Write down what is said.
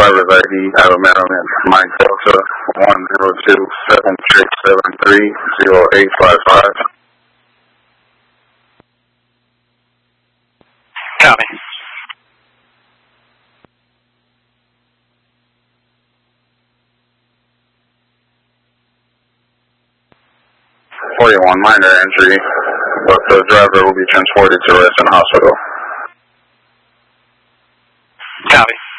driver's ID out of Maryland, Mike Delta 102-7673-0855. Copy. .41 minor injury, but the driver will be transported to Reston Hospital. Copy.